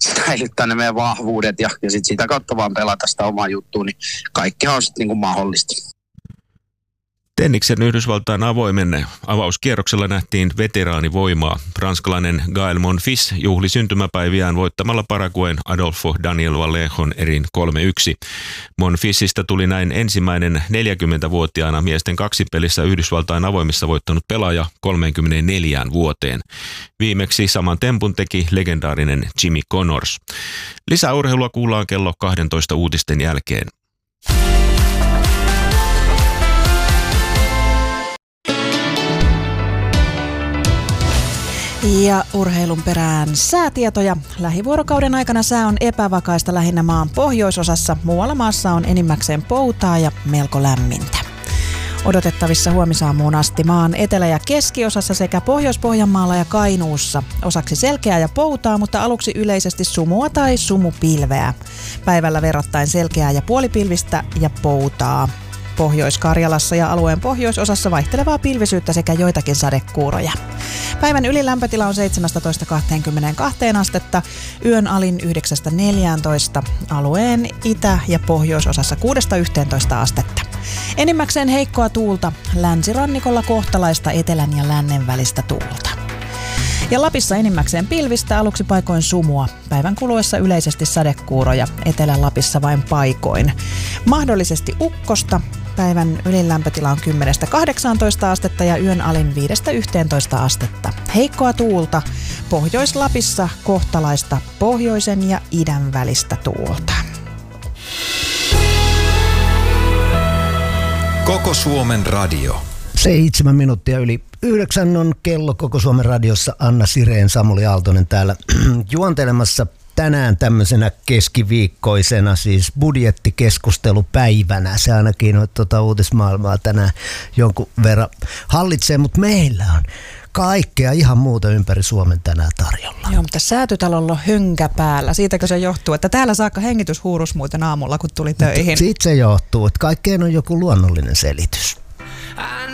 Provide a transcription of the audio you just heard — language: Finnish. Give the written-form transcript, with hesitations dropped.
säilyttää ne meidän vahvuudet ja sitten sitä kautta vaan pelata sitä omaa juttua, niin kaikkihan on sitten niin kuin mahdollista. Tenniksen Yhdysvaltain avoimen avauskierroksella nähtiin veteraanivoimaa. Ranskalainen Gaël Monfils juhli syntymäpäiviään voittamalla Paraguayn Adolfo Daniel Vallejón erin 3-1. Monfilsista tuli näin ensimmäinen 40-vuotiaana miesten kaksipelissä Yhdysvaltain avoimissa voittanut pelaaja 34 vuoteen. Viimeksi saman tempun teki legendaarinen Jimmy Connors. Lisää urheilua kuullaan kello 12 uutisten jälkeen. Ja urheilun perään säätietoja. Lähivuorokauden aikana sää on epävakaista lähinnä maan pohjoisosassa. Muualla maassa on enimmäkseen poutaa ja melko lämmintä. Odotettavissa huomisaamuun asti maan etelä- ja keskiosassa sekä Pohjois-Pohjanmaalla ja Kainuussa. Osaksi selkeää ja poutaa, mutta aluksi yleisesti sumua tai sumupilveä. Päivällä verrattain selkeää ja puolipilvistä ja poutaa. Pohjois-Karjalassa ja alueen pohjoisosassa vaihtelevaa pilvisyyttä sekä joitakin sadekuuroja. Päivän ylilämpötila on 17-22 astetta, yön alin 9-14, alueen itä- ja pohjoisosassa 6-11 astetta. Enimmäkseen heikkoa tuulta, länsirannikolla kohtalaista etelän ja lännen välistä tuulta. Ja Lapissa enimmäkseen pilvistä, aluksi paikoin sumua. Päivän kuluessa yleisesti sadekuuroja, Etelä-Lapissa vain paikoin. Mahdollisesti ukkosta. Päivän ylin lämpötila on 10-18 astetta ja yön alin 5-11 astetta. Heikkoa tuulta. Pohjois-Lapissa kohtalaista pohjoisen ja idän välistä tuulta. Koko Suomen radio. 7 minuuttia yli 9 on kello Koko Suomen radiossa. Anna Sireen, Samuli Aaltonen täällä juontelemassa tänään tämmöisenä keskiviikkoisena, siis budjettikeskustelupäivänä. Se ainakin uutismaailmaa tänään jonkun verran hallitsee, mutta meillä on kaikkea ihan muuta ympäri Suomen tänään tarjolla. Joo, mutta Säätytalolla on hönkä päällä. Siitäkö se johtuu, että täällä saakka hengitys huurus muuten aamulla, kun tuli töihin? Siitä se johtuu, että kaikkeen on joku luonnollinen selitys.